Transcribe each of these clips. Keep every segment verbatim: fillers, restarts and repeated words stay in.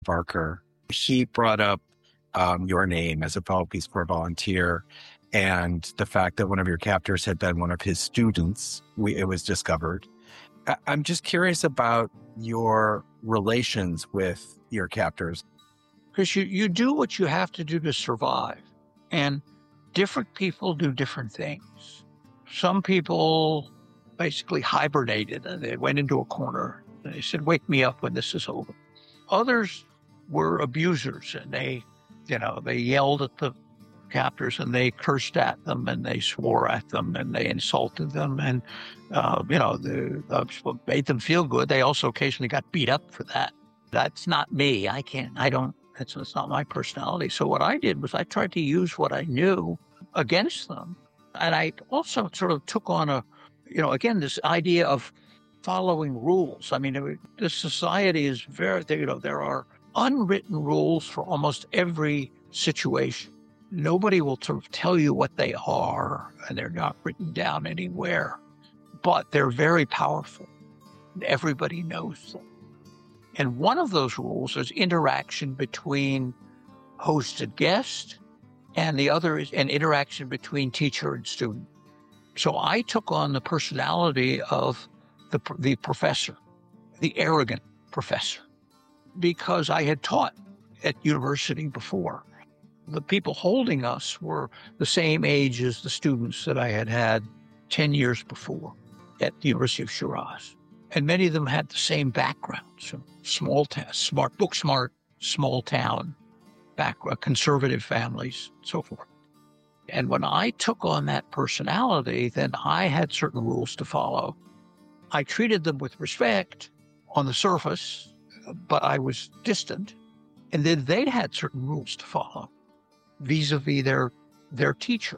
Barker. He brought up um, your name as a fellow Peace Corps volunteer and the fact that one of your captors had been one of his students. We, it was discovered. I, I'm just curious about your relations with your captors. Because you, you do what you have to do to survive. And different people do different things. Some people basically hibernated and they went into a corner. And they said, wake me up when this is over. Others were abusers and they, you know, they yelled at the captors and they cursed at them and they swore at them and they insulted them and, uh, you know, they, uh, made them feel good. They also occasionally got beat up for that. That's not me. I can't, I don't, that's, that's not my personality. So what I did was I tried to use what I knew against them. And I also sort of took on a, you know, again, this idea of following rules. I mean, this society is very, you know, there are unwritten rules for almost every situation. Nobody will sort of tell you what they are, and they're not written down anywhere, but they're very powerful. Everybody knows them. And one of those rules is interaction between host and guest, and the other is an interaction between teacher and student. So I took on the personality of the, the professor, the arrogant professor, because I had taught at university before. The people holding us were the same age as the students that I had had ten years before at the University of Shiraz. And many of them had the same background, so small town, smart, book smart, small town, back, conservative families, so forth. And when I took on that personality, then I had certain rules to follow. I treated them with respect on the surface, but I was distant. And then they had certain rules to follow vis-a-vis their, their teacher,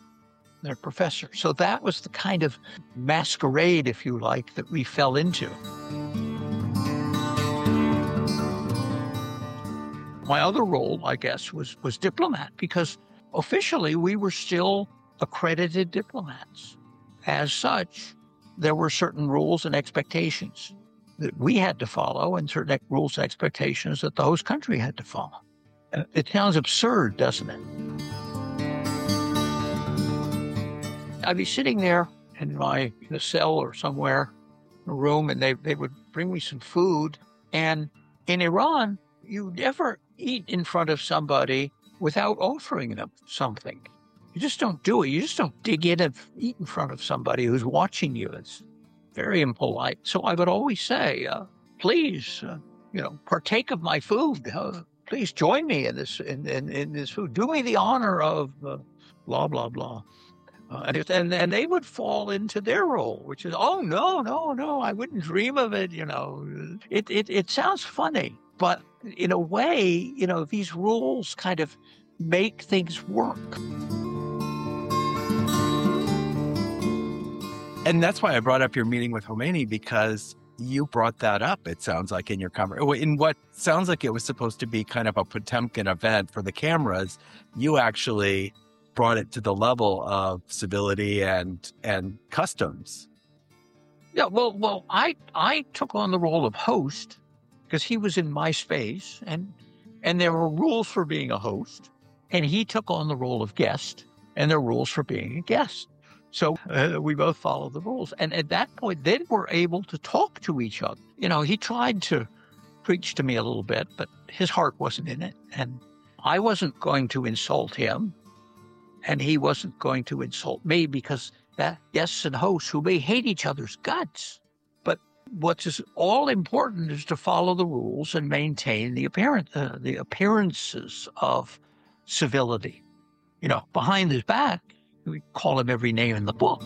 their professor. So that was the kind of masquerade, if you like, that we fell into. My other role, I guess, was, was diplomat, because officially we were still accredited diplomats. As such, there were certain rules and expectations that we had to follow and certain rules and expectations that the host country had to follow. It sounds absurd, doesn't it? I'd be sitting there in my in a cell or somewhere in a room, and they, they would bring me some food. And in Iran, you never eat in front of somebody without offering them something. You just don't do it. You just don't dig in and eat in front of somebody who's watching you. It's very impolite. So I would always say, uh, please, uh, you know, partake of my food. Uh, please join me in this in, in, in this food. Do me the honor of uh, blah, blah, blah. Uh, and, and and they would fall into their role, which is, oh, no, no, no, I wouldn't dream of it, you know. It, it, it sounds funny, but in a way, you know, these rules kind of make things work. And that's why I brought up your meeting with Khomeini, because you brought that up, it sounds like, in your conversation. In what sounds like it was supposed to be kind of a Potemkin event for the cameras, you actually brought it to the level of civility and and customs. Yeah, well, well, I I took on the role of host because he was in my space, and and there were rules for being a host, and he took on the role of guest, and there were rules for being a guest. So uh, we both followed the rules. And at that point, then we're able to talk to each other. You know, he tried to preach to me a little bit, but his heart wasn't in it. And I wasn't going to insult him, and he wasn't going to insult me, because that guests and hosts who may hate each other's guts. But what's all important is to follow the rules and maintain the apparent, uh, the appearances of civility. You know, behind his back, we call him every name in the book.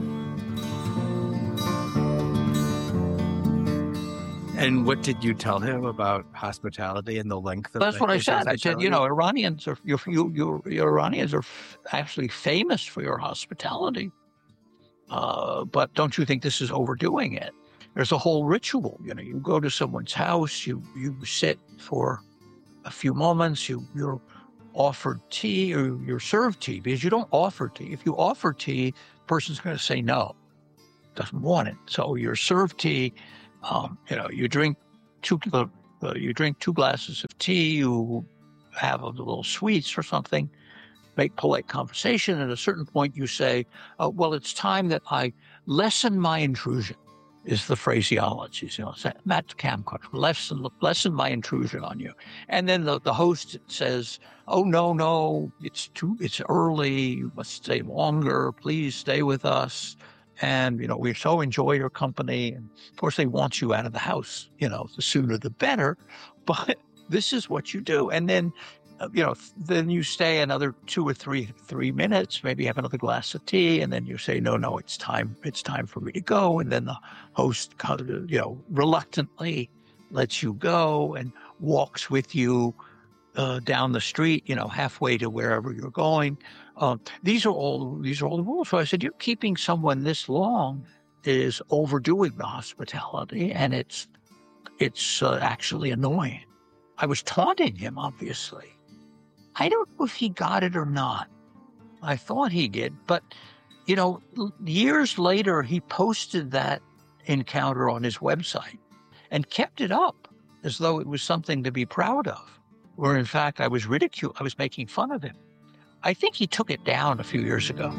And what did you tell him about hospitality and the length of? That's the what I said. I said, you know, Iranians are you you you Iranians are actually famous for your hospitality, uh, but don't you think this is overdoing it? There's a whole ritual. You know, you go to someone's house, you you sit for a few moments, you you're offered tea, or you're served tea, because you don't offer tea. If you offer tea, the person's going to say no, doesn't want it. So you're served tea. Um, you know, you drink two uh, you drink two glasses of tea, you have a little sweets or something, make polite conversation. At a certain point, you say, oh, well, it's time that I lessen my intrusion, is the phraseology. You know, Matt Camcott, lessen, lessen my intrusion on you. And then the, the host says, oh, no, no, it's too, it's early. You must stay longer. Please stay with us. And, you know, we so enjoy your company. And of course, they want you out of the house, you know, the sooner the better. But this is what you do. And then, uh, you know, then you stay another two or three, three minutes, maybe have another glass of tea. And then you say, no, no, it's time. It's time for me to go. And then the host, you know, reluctantly lets you go and walks with you uh, down the street, you know, halfway to wherever you're going. Uh, these are all these are all the rules. So I said, you're keeping someone this long is overdoing the hospitality, and it's it's uh, actually annoying. I was taunting him, obviously. I don't know if he got it or not. I thought he did, but you know, years later, he posted that encounter on his website and kept it up as though it was something to be proud of. Where in fact, I was ridiculed. I was making fun of him. I think he took it down a few years ago.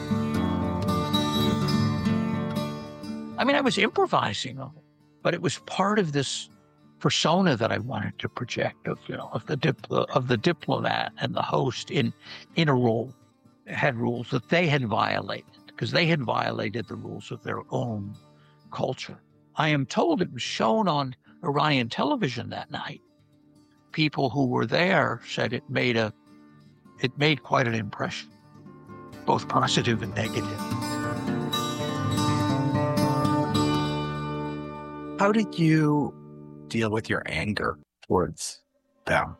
I mean, I was improvising, but it was part of this persona that I wanted to project of, you know, of the dipl- of the diplomat and the host in in a role. It had rules that they had violated because they had violated the rules of their own culture. I am told it was shown on Orion television that night. People who were there said it made a It made quite an impression, both positive and negative. How did you deal with your anger towards them?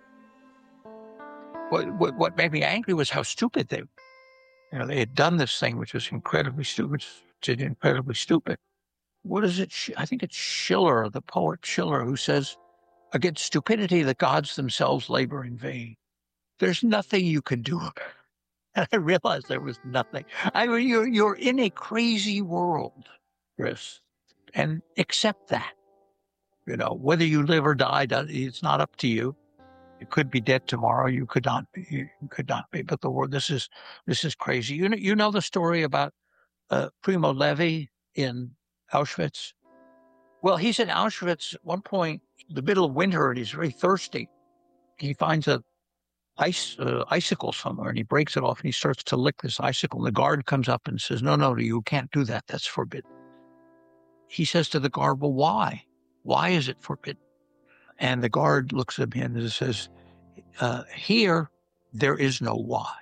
What, what, what made me angry was how stupid they were. You know, they had done this thing, which was incredibly stupid, incredibly stupid. What is it? I think it's Schiller, the poet Schiller, who says, against stupidity, the gods themselves labor in vain. There's nothing you can do about it. And I realized there was nothing. I mean, you're, you're in a crazy world, Chris, and accept that. You know, whether you live or die, it's not up to you. You could be dead tomorrow. You could not be. You could not be. But the world, this is this is crazy. You know, you know the story about uh, Primo Levi in Auschwitz. Well, he's in Auschwitz at one point, the middle of winter, and he's very thirsty. He finds a ice uh, icicle somewhere, and he breaks it off, and he starts to lick this icicle. And the guard comes up and says, no, no, you can't do that. That's forbidden. He says to the guard, well, why? Why is it forbidden? And the guard looks at him and says, uh, here, there is no why.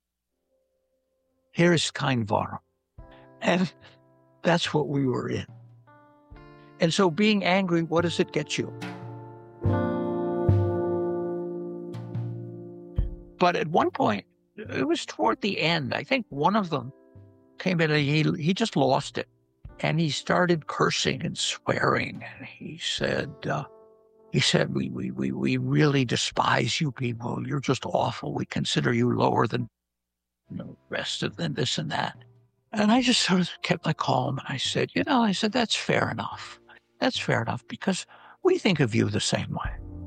Here is kein warum. And that's what we were in. And so being angry, what does it get you? But at one point, it was toward the end, I think one of them came in and he, he just lost it. And he started cursing and swearing. And he said, uh, he said, we, we, we, we really despise you people. You're just awful. We consider you lower than, you know, the rest of them, this and that. And I just sort of kept my calm. And I said, you know, I said, that's fair enough. That's fair enough because we think of you the same way.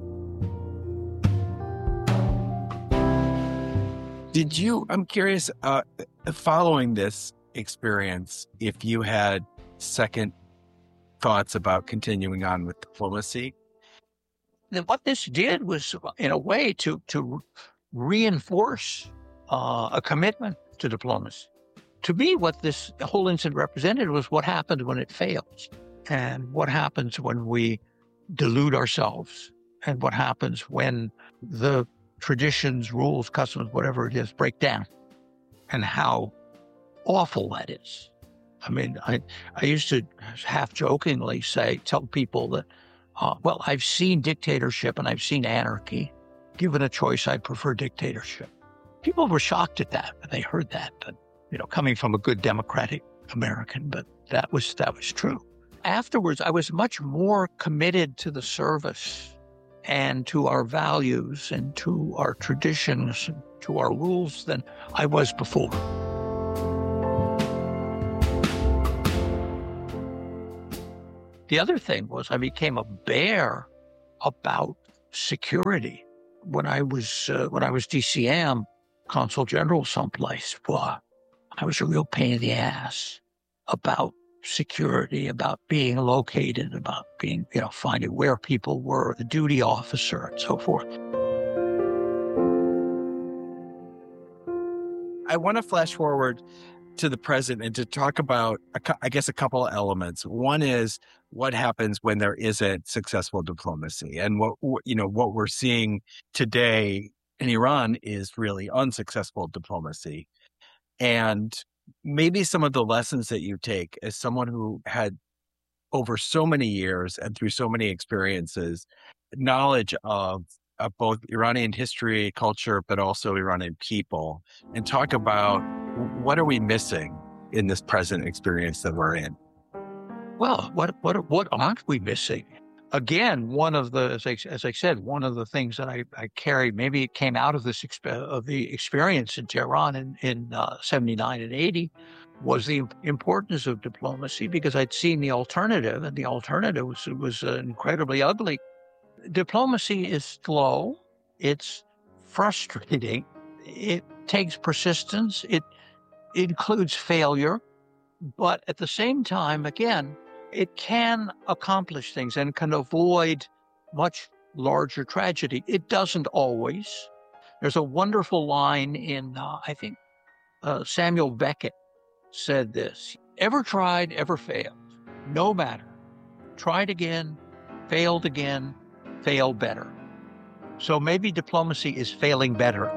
Did you, I'm curious, uh, following this experience, if you had second thoughts about continuing on with diplomacy? Then what this did was, in a way, to, to reinforce uh, a commitment to diplomacy. To me, what this whole incident represented was what happened when it fails, and what happens when we delude ourselves, and what happens when the traditions, rules, customs, whatever it is, break down, and how awful that is. I mean, I, I used to half jokingly say, tell people that, uh, well, I've seen dictatorship and I've seen anarchy. Given a choice, I'd prefer dictatorship. People were shocked at that when they heard that, but, you know, coming from a good democratic American, but that was, that was true. Afterwards, I was much more committed to the service and to our values and to our traditions and to our rules than I was before. The other thing was I became a bear about security. When I was uh, when I was D C M, Consul General someplace, boy, I was a real pain in the ass about security, about being located, about being, you know, finding where people were, the duty officer, and so forth. I want to flash forward to the present and to talk about, I guess, a couple of elements. One is what happens when there isn't successful diplomacy, and what you know what we're seeing today in Iran is really unsuccessful diplomacy, and maybe some of the lessons that you take as someone who had over so many years and through so many experiences, knowledge of of both Iranian history, culture, but also Iranian people, and talk about what are we missing in this present experience that we're in? Well, what what what aren't we missing? Again, one of the, as I, as I said, one of the things that I, I carried, maybe it came out of this exp- of the experience in Tehran in, in uh, seventy-nine and eighty, was the importance of diplomacy, because I'd seen the alternative, and the alternative was, was uh, incredibly ugly. Diplomacy is slow. It's frustrating. It takes persistence. It includes failure. But at the same time, again, it can accomplish things and can avoid much larger tragedy. It doesn't always. There's a wonderful line in, uh, I think, uh, Samuel Beckett said this: ever tried, ever failed, no matter. Tried again, failed again, failed better. So maybe diplomacy is failing better.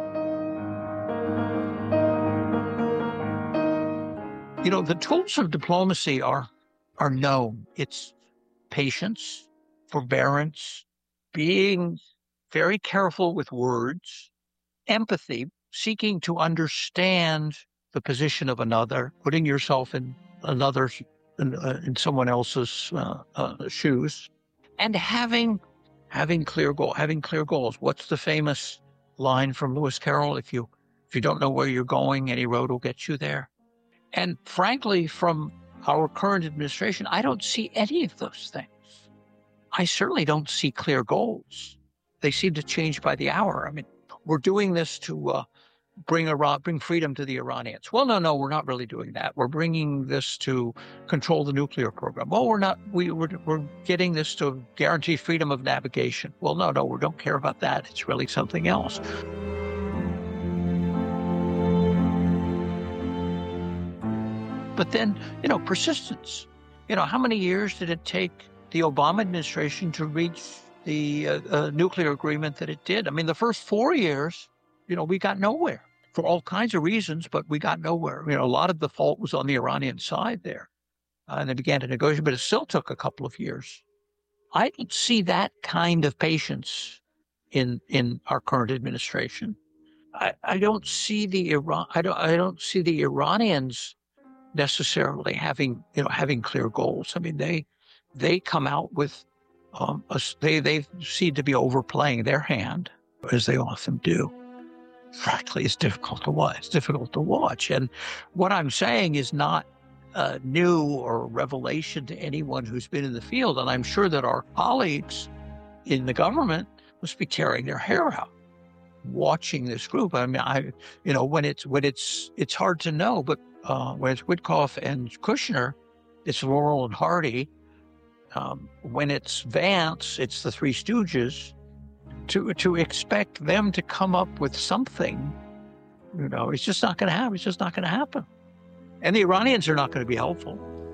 You know, the tools of diplomacy are are known. It's patience, forbearance, being very careful with words, empathy, seeking to understand the position of another, putting yourself in another, in, uh, in someone else's uh, uh, shoes, and having having clear goal, having clear goals. What's the famous line from Lewis Carroll? If you if you don't know where you're going, any road will get you there. And frankly, from our current administration, I don't see any of those things. I certainly don't see clear goals. They seem to change by the hour. I mean, we're doing this to uh, bring Iran, bring freedom to the Iranians. Well, no, no, we're not really doing that. We're bringing this to control the nuclear program. Well, we're not. We, we're, we're getting this to guarantee freedom of navigation. Well, no, no, we don't care about that. It's really something else. But then, you know, persistence. You know, how many years did it take the Obama administration to reach the uh, uh, nuclear agreement that it did? I mean, the first four years, you know, we got nowhere for all kinds of reasons, but we got nowhere. You know, a lot of the fault was on the Iranian side there. Uh, and they began to negotiate, but it still took a couple of years. I don't see that kind of patience in in our current administration. I, I don't see the Iran. I don't. I don't see the Iranians necessarily having, you know, having clear goals. I mean, they they come out with um, a, they they seem to be overplaying their hand, as they often do. Frankly, it's difficult to watch. It's difficult to watch. And what I'm saying is not uh, new or revelation to anyone who's been in the field. And I'm sure that our colleagues in the government must be tearing their hair out watching this group. I mean, I, you know, when it's when it's it's hard to know, but uh, when it's Witkoff and Kushner, it's Laurel and Hardy. Um, when it's Vance, it's the Three Stooges. To to expect them to come up with something, you know, it's just not going to happen. It's just not going to happen. And the Iranians are not going to be helpful.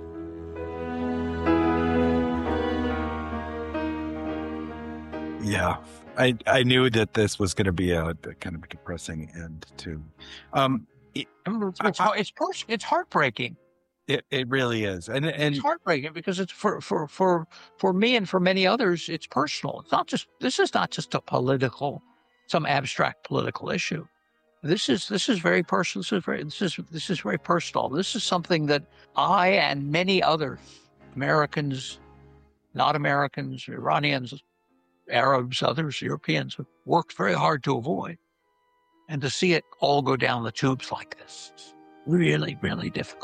Yeah, I I knew that this was going to be a, a kind of a depressing end to. Um, it, it's I, it's, it's it's heartbreaking. It it really is, and and it's heartbreaking because it's for for for for me and for many others. It's personal. It's not just this is not just a political, some abstract political issue. This is this is very personal. This is very this is this is very personal. This is something that I and many others, Americans, not Americans, Iranians, Arabs, others, Europeans, have worked very hard to avoid, and to see it all go down the tubes like this, it's really, really difficult.